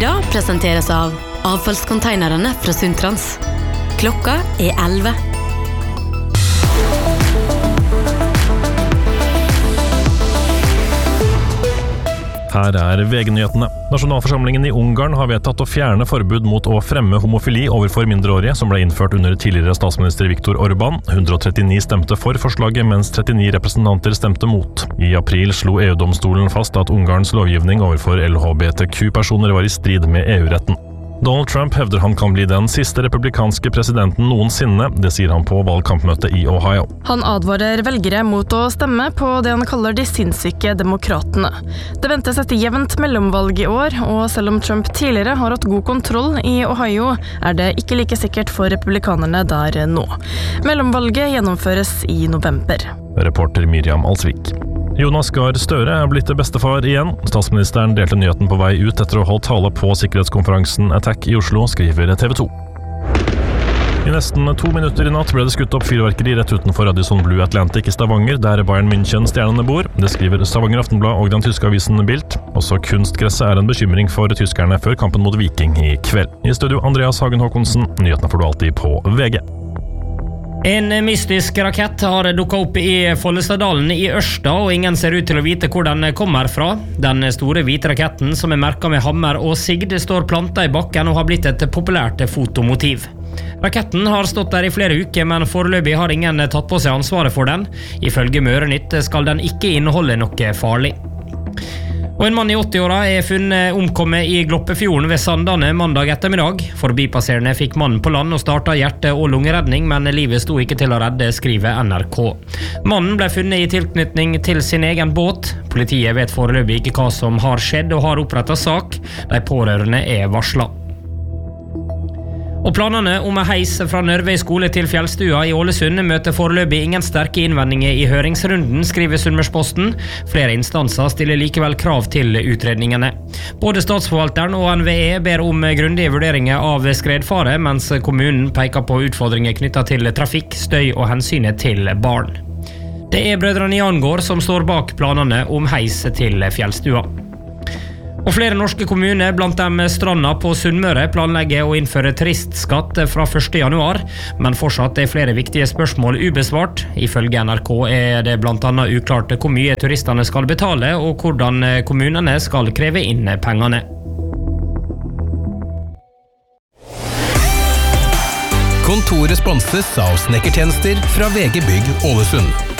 Nyhetsbredsida presenteres av avfallskonteinerne fra Sundtrans. Klokka 11. Her VG-nyhetene. Nasjonalforsamlingen I Ungarn har vedtatt å fjerne forbud mot å fremme homofili overfor mindreårige, som ble innført under tidligere statsminister Viktor Orbán. 139 stemte for forslaget, mens 39 representanter stemte mot. I april slo EU-domstolen fast at Ungarns lovgivning overfor LHBTQ-personer var I strid med EU-retten. Donald Trump hevder han kan bli den siste republikanske presidenten noensinne. Det sier han på valgkampmøtet I Ohio. Han advarer velgere mot å stemme på det han kaller de sinnssyke demokratene. Det ventes et jevnt mellomvalg I år, og selv om Trump tidligere har hatt god kontroll I Ohio, det ikke like sikkert for republikanerne der nå. Mellomvalget gjennomføres I november. Reporter Miriam Alsvik. Jonas Gahr Støre blitt bestefar igjen. Statsministeren delte nyheten på vei ut etter å holde tale på sikkerhetskonferansen Attack I Oslo, skriver TV 2. I nesten 2 minutter I natt ble det skutt opp fyrverkeri rett utenfor Radisson Blu Atlantic I Stavanger, der Bayern München-stjernene bor. Det skriver Stavanger Aftenblad og den tyske avisen Bild. Også kunstgresset en bekymring for tyskerne før kampen mot Viking I kveld. I studio Andreas Hagen Håkonsen. Nyhetene får du alltid på VG. En mystisk rakett har dukket opp I Follestadalen I Ørsta, og ingen ser ut til å vite hvor den kommer fra. Den store hvite raketten, som merket med hammer og sigd, står plantet I bakken og har blitt et populært fotomotiv. Raketten har stått der I flere uker, men foreløpig har ingen tatt på seg ansvaret for den. Ifølge Mørenytt skal den ikke inneholde noe farlig. Og en mann I 80-åra funnet omkommet I Gloppefjorden ved Sandane mandag ettermiddag. Forbipasserende fikk mannen på land og startet hjerte- og lungeredning, men livet sto ikke til å redde, skriver NRK. Mannen ble funnet I tilknytning til sin egen båt. Politiet vet foreløpig ikke hva som har skjedd og har opprettet sak. De pårørende varslet. Og planene om en heis fra Nørve skole til Fjellstua I Ålesund møter foreløpig ingen sterke innvendinger I høringsrunden, skriver Sunnmørsposten. Flere instanser stiller likevel krav til utredningene. Både statsforvalteren og NVE ber om grundige vurderinger av skredfare, mens kommunen peker på utfordringer knyttet til trafikk, støy og hensynet til barn. Det brødrene Jangård som står bak planene om heis til Fjellstua. Og flere norske kommuner, blant dem Stranda på Sunnmøre, planlegger å innføre turistskatt fra 1. januar, men fortsatt flere viktige spørsmål ubesvart. Ifølge NRK det blant annet uklart hvor mye turistene skal betale, og hvordan kommunene skal kreve inn pengene. Kontoret sponses av snekkertjenester fra VG Bygg Ålesund.